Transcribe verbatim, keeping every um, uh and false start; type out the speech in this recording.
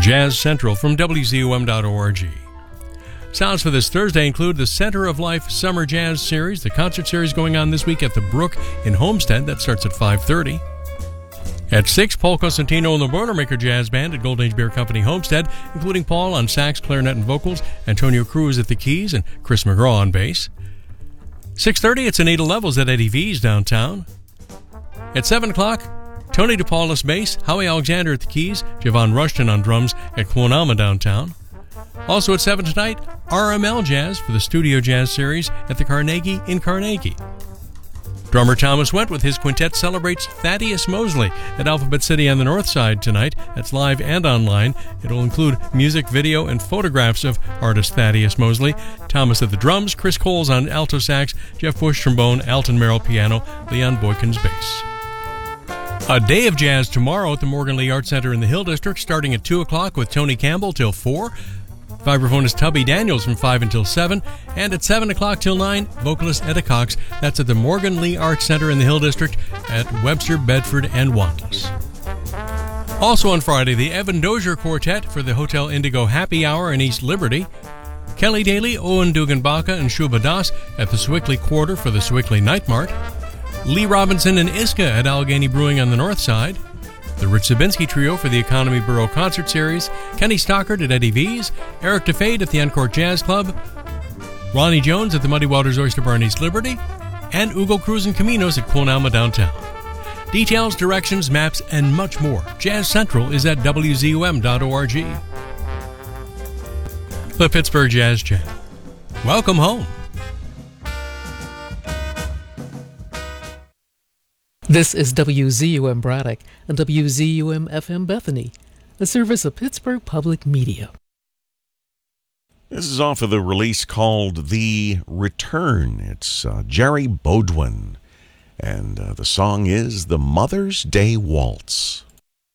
Jazz Central from W Z U M dot org. Sounds for this Thursday include the Center of Life Summer Jazz Series, the concert series going on this week at the Brook in Homestead. That starts at five thirty. At six, Paul Cosentino and the Boilermaker Jazz Band at Golden Age Beer Company Homestead, including Paul on sax, clarinet, and vocals, Antonio Cruz at the keys, and Chris McGraw on bass. six thirty, it's Anita Levels at Eddie V's downtown. At seven o'clock, Tony DePaulis bass, Howie Alexander at the keys, Javon Rushton on drums at Quonama downtown. Also at seven tonight, R M L Jazz for the Studio Jazz Series at the Carnegie in Carnegie. Drummer Thomas Went with his quintet celebrates Thaddeus Mosley at Alphabet City on the North Side tonight. That's live and online. It'll include music, video, and photographs of artist Thaddeus Mosley. Thomas at the drums, Chris Coles on alto sax, Jeff Bush trombone, Alton Merrill piano, Leon Boykins bass. A day of jazz tomorrow at the Morgan Lee Arts Center in the Hill District, starting at two o'clock with Tony Campbell till four. Vibraphonist Tubby Daniels from five until seven, and at seven o'clock till nine, vocalist Etta Cox. That's at the Morgan Lee Arts Center in the Hill District at Webster, Bedford, and Wantless. Also on Friday, the Evan Dozier Quartet for the Hotel Indigo Happy Hour in East Liberty. Kelly Daly, Owen Dugan-Baca, and Shuba Das at the Swickley Quarter for the Swickley Night Mart. Lee Robinson and Iska at Allegheny Brewing on the North Side. The Rich Zabinski Trio for the Economy Borough Concert Series, Kenny Stockard at Eddie V's, Eric DeFade at the Encore Jazz Club, Ronnie Jones at the Muddy Waters Oyster Bar in East Liberty, and Ugo Cruz and Caminos at Quonama downtown. Details, directions, maps, and much more. Jazz Central is at W Z U M dot org. The Pittsburgh Jazz Jam. Welcome home. This is W Z U M Braddock and W Z U M F M Bethany, a service of Pittsburgh Public Media. This is off of the release called The Return. It's uh, Jerry Bodwin, and uh, the song is The Mother's Day Waltz.